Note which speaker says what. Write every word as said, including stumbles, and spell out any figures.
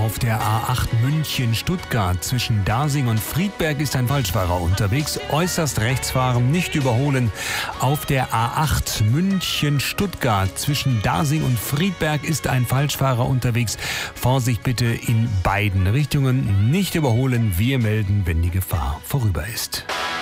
Speaker 1: Auf der A acht München-Stuttgart zwischen Dasing und Friedberg ist ein Falschfahrer unterwegs. Äußerst rechts fahren, nicht überholen. Auf der A acht München-Stuttgart zwischen Dasing und Friedberg ist ein Falschfahrer unterwegs. Vorsicht bitte in beiden Richtungen. Nicht überholen. Wir melden, wenn die Gefahr vorüber ist.